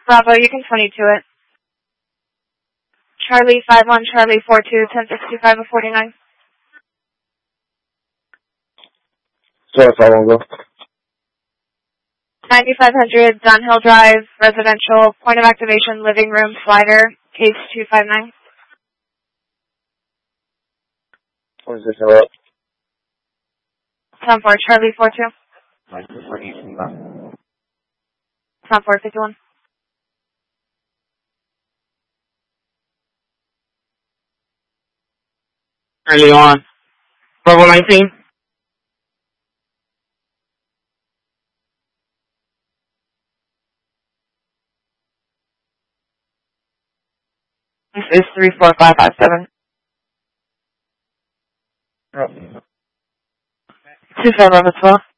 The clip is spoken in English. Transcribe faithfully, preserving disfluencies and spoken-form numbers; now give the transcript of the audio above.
Bravo, you can twenty-two it. Charlie five one, Charlie four two, ten sixty-five of forty-nine. Sorry, five one, go. ninety-five hundred, Dunhill Drive, residential, point of activation, living room, slider, case two five nine. twenty-six, hello. ten four, Charlie four two. ten four, fifty-one. Early on. Bravo nineteen. This is three four five five seven. Oh. two seven eleven twelve.